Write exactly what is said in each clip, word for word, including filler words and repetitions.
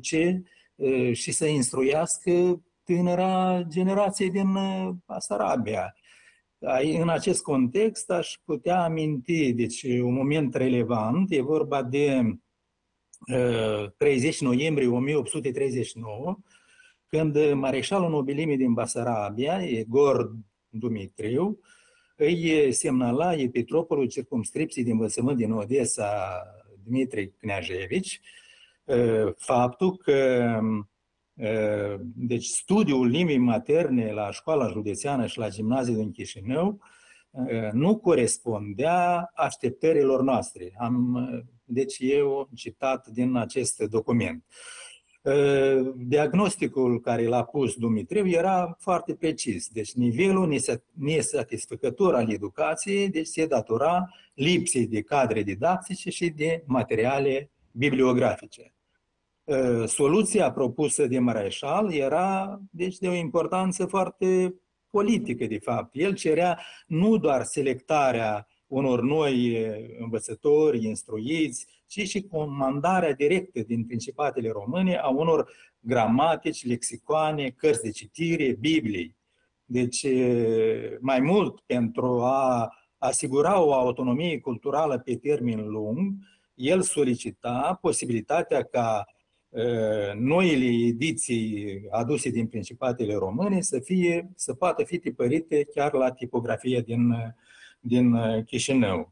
educe și să instruiască tânăra generație din Basarabia. În acest context aș putea aminti, deci un moment relevant, e vorba de treizeci noiembrie o mie opt sute treizeci și nouă, când mareșalul nobilimii din Basarabia, Egor Dumitriu, îi semnala episcopului circumscripției de învățământ din Odessa, Dmitri Kneajevici, faptul că deci studiul limbii materne la școala județeană și la gimnaziul din Chișinău nu corespundea așteptărilor noastre. Am, deci eu citat din acest document. Diagnosticul care l-a pus Dumitriu era foarte precis. Deci nivelul nesatisfăcător al educației deci se datora lipsei de cadre didactice și de materiale bibliografice. Soluția propusă de mareșal era deci de o importanță foarte politică, de fapt. El cerea nu doar selectarea unor noi învățători instruiți, ci și comandarea directă din Principatele Române a unor gramatici, lexicoane, cărți de citire, Biblii. Deci, mai mult, pentru a asigura o autonomie culturală pe termen lung, el solicita posibilitatea ca noile ediții aduse din Principatele Române să, fie, să poată fi tipărite chiar la tipografia din, din Chișinău.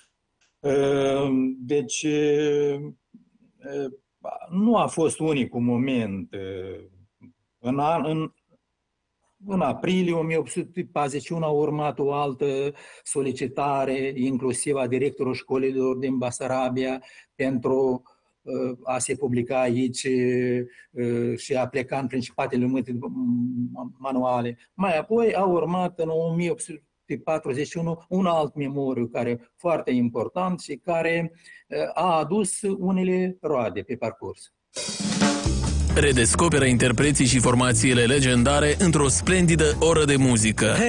Deci, nu a fost unicul moment. În, în, în aprilie o mie opt sute patruzeci și unu a urmat o altă solicitare, inclusiv a directorului școlilor din Basarabia, pentru a se publica aici și a pleca în Principatele multe manuale. Mai apoi a urmat în o mie opt sute patruzeci și unu un alt memoriu care foarte important și care a adus unele roade pe parcurs. Redescoperă interpreții și formațiile legendare într-o splendidă oră de muzică.